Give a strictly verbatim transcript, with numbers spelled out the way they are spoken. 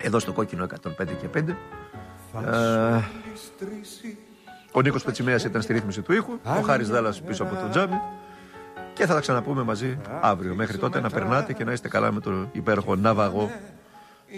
εδώ στο Κόκκινο εκατόν πέντε και πέντε. Ε, ο Νίκος Πετσιμέας ήταν στη ρύθμιση του ήχου, ο Χάρης Δάλλας πίσω από το τζάμι. Και θα τα ξαναπούμε μαζί αύριο. Μέχρι τότε να περνάτε και να είστε καλά με το υπέροχο ναυαγό